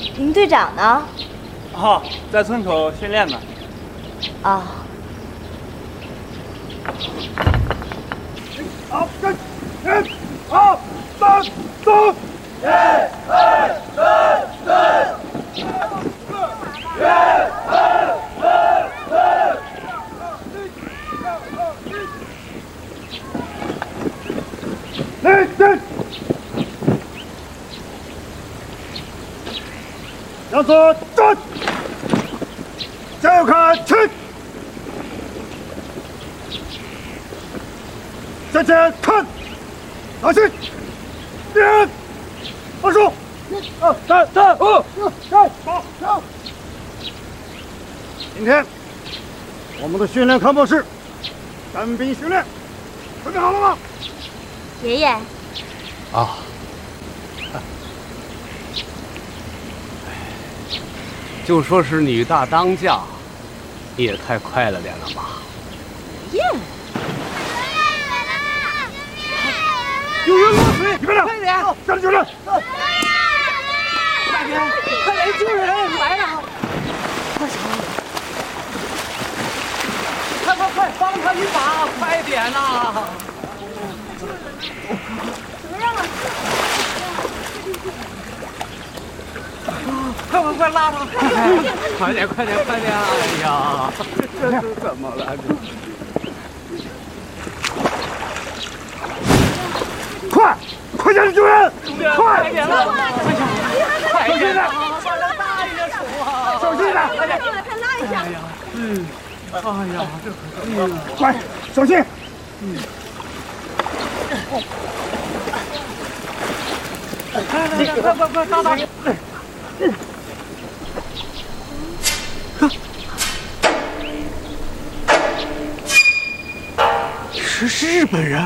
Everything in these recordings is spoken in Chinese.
林队长呢？ 哦，在村口训练呢。 啊。 好，跟，好，三，走。1、2、3、4。1、2、3、4。向左转，向右看齐，向前看，小心，点，2手，2、3、3、5、6、7、8、9。今天我们的训练科目是单兵训练，准备好了吗？ 爷爷。 啊。就说是女大当嫁，你也太快了点了吧？ 爷爷。 有人落水！你快点！ 快点！ 下来救人！ 快点！快点救人！来了！快帮他一把！快点呐！ 怎么样了？ 快拉他！ 快点！哎呀，这是怎么了？ 快点救人！ 快点了！ 快点的！ 大一点手啊！ 小心点！ 快拉一下！ 哎呀，这快，小心！ 快打！ 是日本人。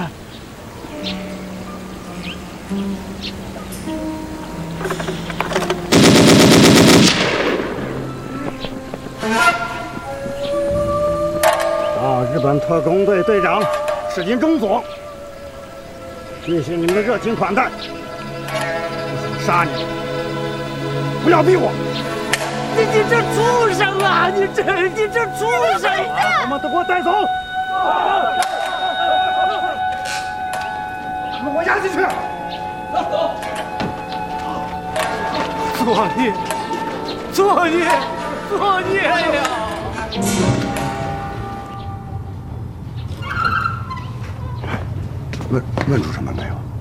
日本特工队队长石井中佐，谢谢你们的热情款待。我想杀你，不要逼我！ 你这畜生啊！你这畜生！ 把他们都给我带走！把我押进去！ 作孽呀！ 问出什么没有？